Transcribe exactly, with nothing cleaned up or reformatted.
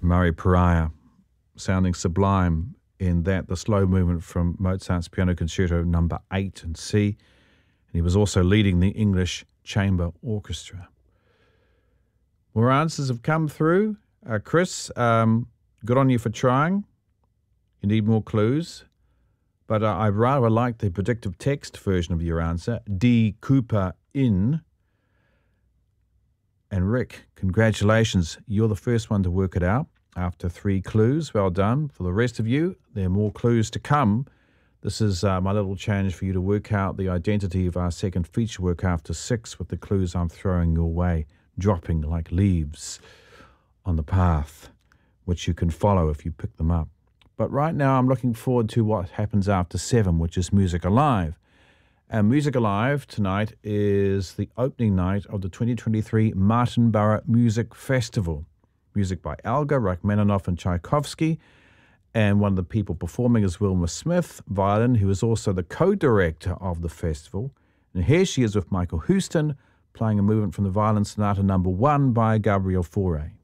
Murray Pariah, sounding sublime in that, the slow movement from Mozart's Piano Concerto number eight in C. And he was also leading the English Chamber Orchestra. More answers have come through. Uh, Chris, um, good on you for trying. You need more clues. But uh, I rather like the predictive text version of your answer. D. Cooper Inn. And Rick, congratulations. You're the first one to work it out after three clues. Well done. For the rest of you, there are more clues to come. This is uh, my little challenge for you to work out the identity of our second feature work after six with the clues I'm throwing your way, dropping like leaves on the path, which you can follow if you pick them up. But right now I'm looking forward to what happens after seven, which is Music Alive. And Music Alive tonight is the opening night of the twenty twenty-three Martinborough Music Festival. Music by Elgar, Rachmaninoff and Tchaikovsky. And one of the people performing is Wilma Smith, violin, who is also the co-director of the festival. And here she is with Michael Houston, playing a movement from the Violin Sonata number one by Gabriel Fauré.